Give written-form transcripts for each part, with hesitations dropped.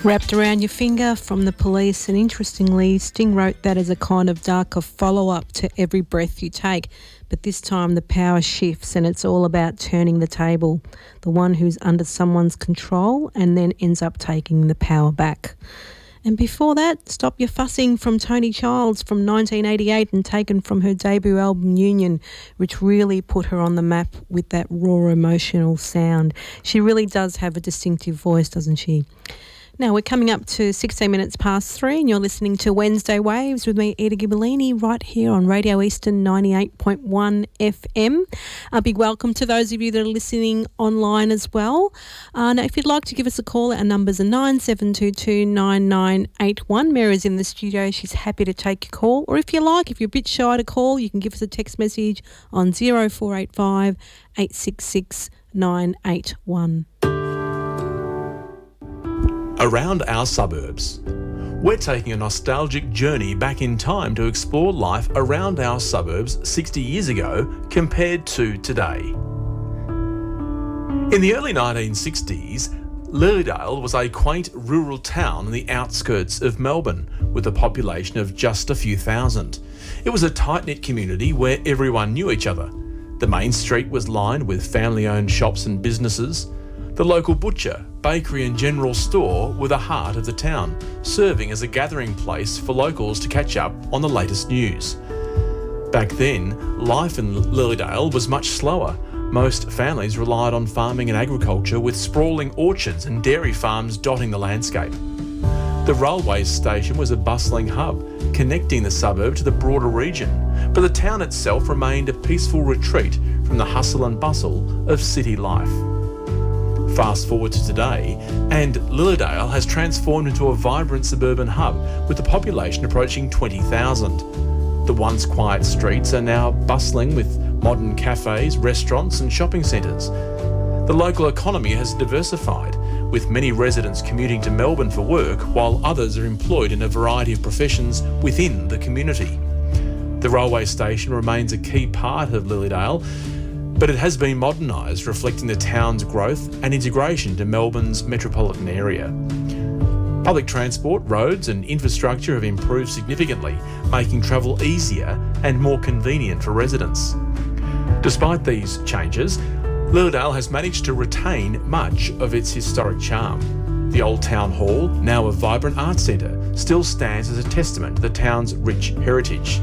Wrapped Around Your Finger from The Police, and interestingly, Sting wrote that as a kind of darker follow-up to Every Breath You Take, but this time the power shifts and it's all about turning the table, the one who's under someone's control and then ends up taking the power back. And before that, Stop Your Fussing from Tony Childs from 1988 and taken from her debut album Union, which really put her on the map with that raw emotional sound. She really does have a distinctive voice, doesn't she? Now, we're coming up to 16 minutes past 3 and you're listening to Wednesday Waves with me, Eda Ghibellini, right here on Radio Eastern 98.1 FM. A big welcome to those of you that are listening online as well. Now, if you'd like to give us a call, our numbers are 9722 9981. Mary's in the studio. She's happy to take your call. Or if you like, if you're a bit shy to call, you can give us a text message on 0485 866 981. Around our suburbs. We're taking a nostalgic journey back in time to explore life around our suburbs 60 years ago compared to today. In the early 1960s, Lilydale was a quaint rural town in the outskirts of Melbourne with a population of just a few thousand. It was a tight-knit community where everyone knew each other. The main street was lined with family-owned shops and businesses. The local butcher, bakery and general store were the heart of the town, serving as a gathering place for locals to catch up on the latest news. Back then, life in Lilydale was much slower. Most families relied on farming and agriculture, with sprawling orchards and dairy farms dotting the landscape. The railway station was a bustling hub, connecting the suburb to the broader region, but the town itself remained a peaceful retreat from the hustle and bustle of city life. Fast forward to today, and Lilydale has transformed into a vibrant suburban hub with the population approaching 20,000. The once quiet streets are now bustling with modern cafes, restaurants and shopping centres. The local economy has diversified, with many residents commuting to Melbourne for work while others are employed in a variety of professions within the community. The railway station remains a key part of Lilydale, but it has been modernised, reflecting the town's growth and integration to Melbourne's metropolitan area. Public transport, roads and infrastructure have improved significantly, making travel easier and more convenient for residents. Despite these changes, Lilydale has managed to retain much of its historic charm. The old town hall, now a vibrant arts centre, still stands as a testament to the town's rich heritage.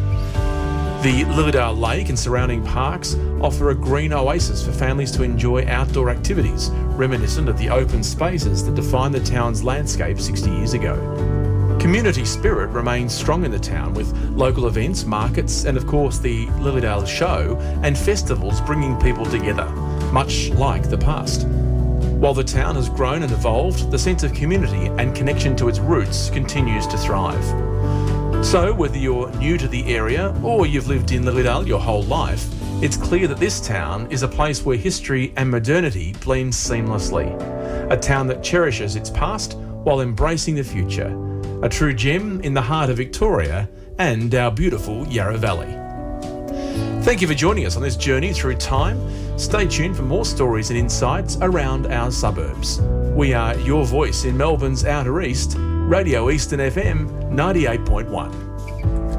The Lilydale Lake and surrounding parks offer a green oasis for families to enjoy outdoor activities, reminiscent of the open spaces that defined the town's landscape 60 years ago. Community spirit remains strong in the town, with local events, markets and of course the Lilydale Show and festivals bringing people together, much like the past. While the town has grown and evolved, the sense of community and connection to its roots continues to thrive. So, whether you're new to the area or you've lived in Lilydale your whole life, it's clear that this town is a place where history and modernity blend seamlessly. A town that cherishes its past while embracing the future. A true gem in the heart of Victoria and our beautiful Yarra Valley. Thank you for joining us on this journey through time. Stay tuned for more stories and insights around our suburbs. We are your voice in Melbourne's Outer East, Radio Eastern FM 98.1.